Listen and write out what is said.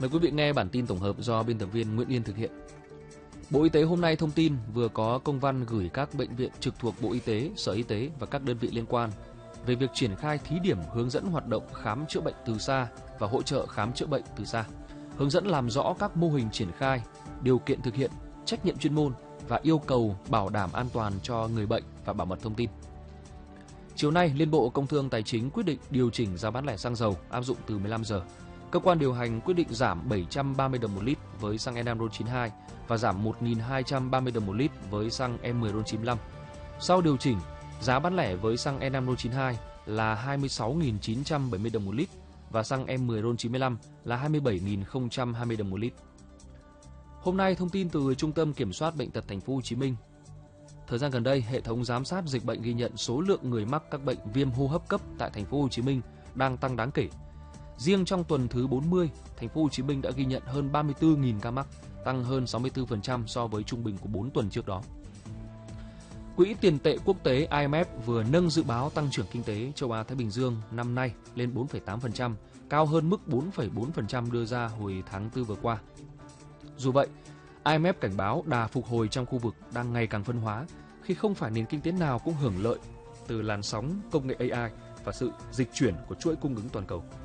Mời quý vị nghe bản tin tổng hợp do biên tập viên Nguyễn Yên thực hiện. Bộ Y tế hôm nay thông tin vừa có công văn gửi các bệnh viện trực thuộc Bộ Y tế, Sở Y tế và các đơn vị liên quan về việc triển khai thí điểm hướng dẫn hoạt động khám chữa bệnh từ xa và hỗ trợ khám chữa bệnh từ xa, hướng dẫn làm rõ các mô hình triển khai, điều kiện thực hiện, trách nhiệm chuyên môn và yêu cầu bảo đảm an toàn cho người bệnh và bảo mật thông tin. Chiều nay, Liên Bộ Công Thương Tài chính quyết định điều chỉnh giá bán lẻ xăng dầu áp dụng từ 15 giờ. Cơ quan điều hành quyết định giảm 730 đồng một lít với xăng E5 RON92 và giảm 1.230 đồng một lít với xăng E10 RON95. Sau điều chỉnh, giá bán lẻ với xăng E5 RON92 là 26.970 đồng một lít và xăng E10 RON95 là 27.020 đồng một lít. Hôm nay, thông tin từ Trung tâm Kiểm soát Bệnh tật Thành phố Hồ Chí Minh. Thời gian gần đây, hệ thống giám sát dịch bệnh ghi nhận số lượng người mắc các bệnh viêm hô hấp cấp tại Thành phố Hồ Chí Minh đang tăng đáng kể. Riêng trong tuần thứ 40, Thành phố Hồ Chí Minh đã ghi nhận hơn 34.000 ca mắc, tăng hơn 64% so với trung bình của 4 tuần trước đó. Quỹ tiền tệ quốc tế IMF vừa nâng dự báo tăng trưởng kinh tế châu Á Thái Bình Dương năm nay lên 4,8%, cao hơn mức 4,4% đưa ra hồi tháng 4 vừa qua. Dù vậy, IMF cảnh báo đà phục hồi trong khu vực đang ngày càng phân hóa khi không phải nền kinh tế nào cũng hưởng lợi từ làn sóng công nghệ AI và sự dịch chuyển của chuỗi cung ứng toàn cầu.